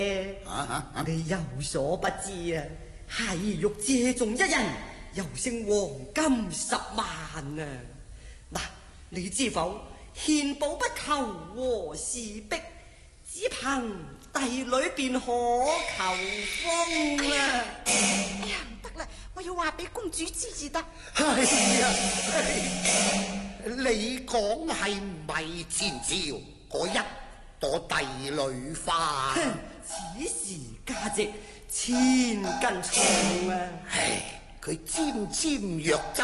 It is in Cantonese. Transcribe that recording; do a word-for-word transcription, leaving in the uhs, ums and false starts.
啊啊、 你有所不知啊，係欲借中一人，又勝黃金十萬啊！嗱，你知否？獻寶不求和氏璧，只憑帝女便可求封啊！ 哎呀，唔得啦，我要話俾公主知至得。 係呀，你講係唔係前朝嗰一朵帝女花？ 此時價值千斤重啊！ 唉，佢沾沾若汁。